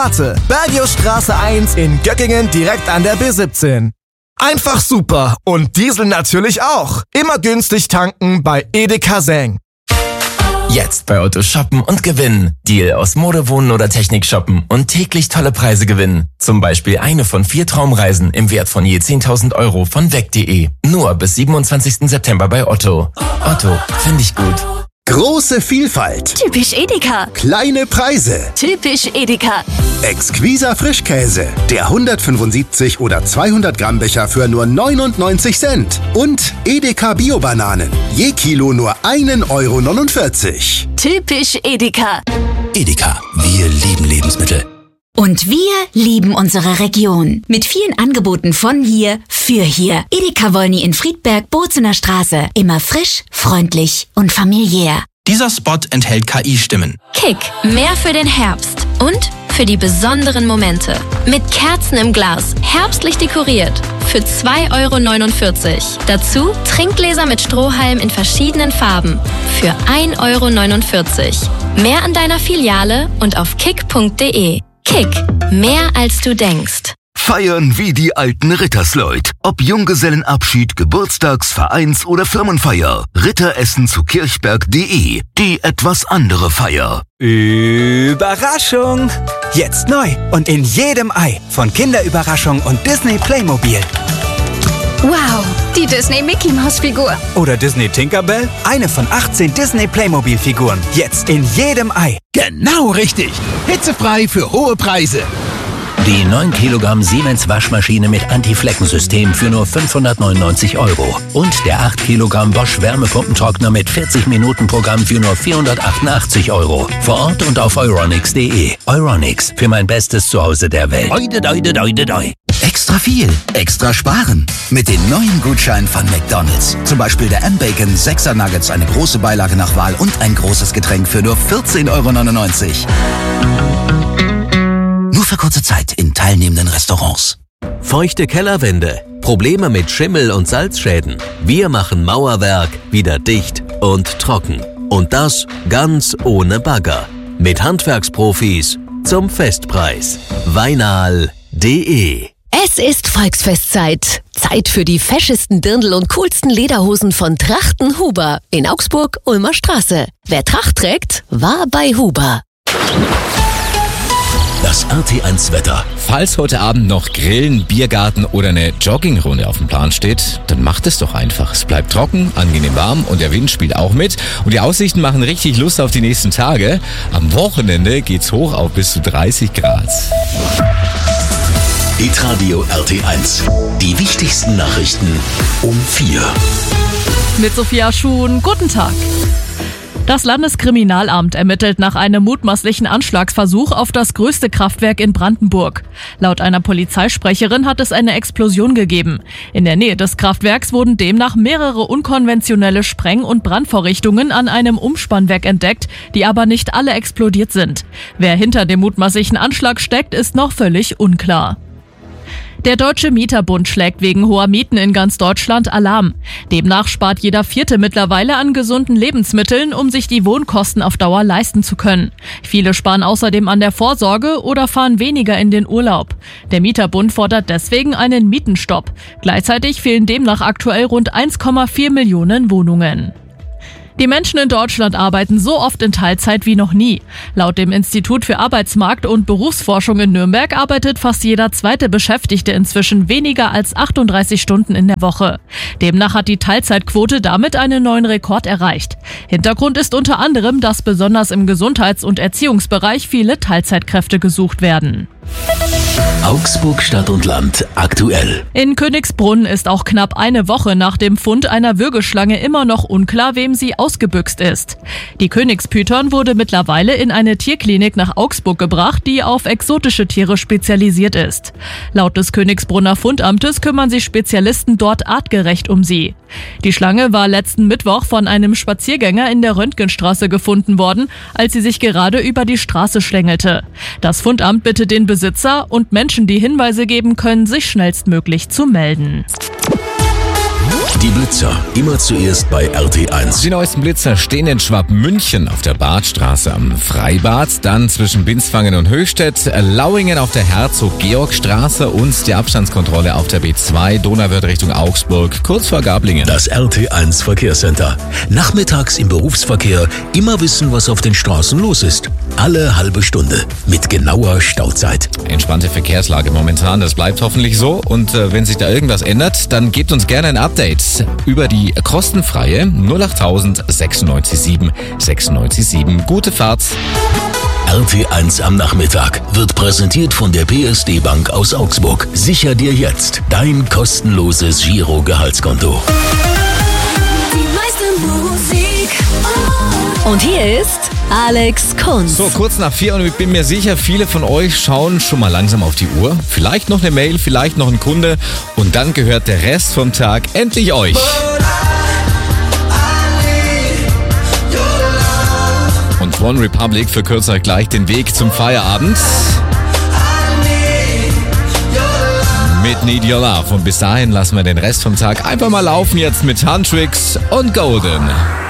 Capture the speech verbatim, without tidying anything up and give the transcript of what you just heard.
Bergiusstraße eins in Göckingen direkt an der B siebzehn. Einfach super und Diesel natürlich auch. Immer günstig tanken bei Edeka Seng. Jetzt bei Otto shoppen und gewinnen. Deal aus Mode, Wohnen oder Technik shoppen und täglich tolle Preise gewinnen. Zum Beispiel eine von vier Traumreisen im Wert von je zehntausend Euro von weg punkt de. Nur bis siebenundzwanzigsten September bei Otto. Otto, finde ich gut. Große Vielfalt. Typisch Edeka. Kleine Preise. Typisch Edeka. Exquiser Frischkäse. Der hundertfünfundsiebzig oder zweihundert Gramm Becher für nur neunundneunzig Cent. Und Edeka Bio-Bananen. Je Kilo nur ein Euro neunundvierzig. Typisch Edeka. Edeka. Wir lieben Lebensmittel. Und wir lieben unsere Region. Mit vielen Angeboten von hier, für hier. Edeka Wolny in Friedberg, Bozener Straße. Immer frisch, freundlich und familiär. Dieser Spot enthält K I-Stimmen. Kick, mehr für den Herbst und für die besonderen Momente. Mit Kerzen im Glas, herbstlich dekoriert. Für zwei Euro neunundvierzig. Dazu Trinkgläser mit Strohhalm in verschiedenen Farben. Für ein Euro neunundvierzig. Mehr an deiner Filiale und auf kick punkt de. Kick, mehr als du denkst. Feiern wie die alten Rittersleut. Ob Junggesellenabschied, Geburtstags-, Vereins- oder Firmenfeier. Ritteressen zu kirchberg punkt de. Die etwas andere Feier. Überraschung! Jetzt neu und in jedem Ei von Kinderüberraschung und Disney Playmobil. Wow, die Disney Mickey Maus Figur. Oder Disney Tinkerbell. Eine von achtzehn Disney Playmobil Figuren. Jetzt in jedem Ei. Genau richtig. Hitzefrei für hohe Preise. Die neun Kilogramm Siemens Waschmaschine mit Anti-Flecken-System für nur fünfhundertneunundneunzig Euro. Und der acht Kilogramm Bosch Wärmepumpentrockner mit vierzig Minuten Programm für nur vierhundertachtundachtzig Euro. Vor Ort und auf euronics punkt de. Euronics, für mein bestes Zuhause der Welt. Doi, doi, doi, doi. Extra viel, extra sparen. Mit den neuen Gutscheinen von McDonald's. Zum Beispiel der M-Bacon sechser Nuggets, eine große Beilage nach Wahl und ein großes Getränk für nur vierzehn Euro neunundneunzig. Nur für kurze Zeit in teilnehmenden Restaurants. Feuchte Kellerwände, Probleme mit Schimmel und Salzschäden. Wir machen Mauerwerk wieder dicht und trocken. Und das ganz ohne Bagger. Mit Handwerksprofis zum Festpreis. Weinal punkt de. Es ist Volksfestzeit. Zeit für die feschesten Dirndl und coolsten Lederhosen von Trachten Huber in Augsburg, Ulmer Straße. Wer Tracht trägt, war bei Huber. Das R T eins Wetter. Falls heute Abend noch Grillen, Biergarten oder eine Joggingrunde auf dem Plan steht, dann macht es doch einfach. Es bleibt trocken, angenehm warm und der Wind spielt auch mit. Und die Aussichten machen richtig Lust auf die nächsten Tage. Am Wochenende geht's hoch auf bis zu dreißig Grad. Hitradio R T eins. Die wichtigsten Nachrichten um vier. Mit Sophia Schuhn, guten Tag. Das Landeskriminalamt ermittelt nach einem mutmaßlichen Anschlagsversuch auf das größte Kraftwerk in Brandenburg. Laut einer Polizeisprecherin hat es eine Explosion gegeben. In der Nähe des Kraftwerks wurden demnach mehrere unkonventionelle Spreng- und Brandvorrichtungen an einem Umspannwerk entdeckt, die aber nicht alle explodiert sind. Wer hinter dem mutmaßlichen Anschlag steckt, ist noch völlig unklar. Der Deutsche Mieterbund schlägt wegen hoher Mieten in ganz Deutschland Alarm. Demnach spart jeder Vierte mittlerweile an gesunden Lebensmitteln, um sich die Wohnkosten auf Dauer leisten zu können. Viele sparen außerdem an der Vorsorge oder fahren weniger in den Urlaub. Der Mieterbund fordert deswegen einen Mietenstopp. Gleichzeitig fehlen demnach aktuell rund eins Komma vier Millionen Wohnungen. Die Menschen in Deutschland arbeiten so oft in Teilzeit wie noch nie. Laut dem Institut für Arbeitsmarkt- und Berufsforschung in Nürnberg arbeitet fast jeder zweite Beschäftigte inzwischen weniger als achtunddreißig Stunden in der Woche. Demnach hat die Teilzeitquote damit einen neuen Rekord erreicht. Hintergrund ist unter anderem, dass besonders im Gesundheits- und Erziehungsbereich viele Teilzeitkräfte gesucht werden. Augsburg Stadt und Land aktuell. In Königsbrunn ist auch knapp eine Woche nach dem Fund einer Würgeschlange immer noch unklar, wem sie ausgebüxt ist. Die Königspython wurde mittlerweile in eine Tierklinik nach Augsburg gebracht, die auf exotische Tiere spezialisiert ist. Laut des Königsbrunner Fundamtes kümmern sich Spezialisten dort artgerecht um sie. Die Schlange war letzten Mittwoch von einem Spaziergänger in der Röntgenstraße gefunden worden, als sie sich gerade über die Straße schlängelte. Das Fundamt bittet den Besitzer und Menschen, die Hinweise geben können, sich schnellstmöglich zu melden. Die Blitzer, immer zuerst bei R T eins. Die neuesten Blitzer stehen in Schwabmünchen auf der Badstraße am Freibad, dann zwischen Binswangen und Höchstädt, Lauingen auf der Herzog-Georg-Straße und die Abstandskontrolle auf der B zwei Donauwörth Richtung Augsburg, kurz vor Gablingen. Das R T eins Verkehrscenter. Nachmittags im Berufsverkehr immer wissen, was auf den Straßen los ist. Alle halbe Stunde mit genauer Stauzeit. Entspannte Verkehrslage momentan, das bleibt hoffentlich so. Und äh, wenn sich da irgendwas ändert, dann gebt uns gerne ein Update über die kostenfreie null acht tausend sechsundneunzig sieben sechsundneunzig sieben. Gute Fahrt. R T eins am Nachmittag wird präsentiert von der P S D Bank aus Augsburg. Sicher dir jetzt dein kostenloses Giro-Gehaltskonto. Die meiste Musik. Und hier ist Alex Kunz. So, kurz nach vier und ich bin mir sicher, viele von euch schauen schon mal langsam auf die Uhr. Vielleicht noch eine Mail, vielleicht noch ein Kunde und dann gehört der Rest vom Tag endlich euch. Und One Republic verkürzt euch gleich den Weg zum Feierabend. Mit Need Your Love. Und bis dahin lassen wir den Rest vom Tag einfach mal laufen jetzt mit Huntrix und Golden.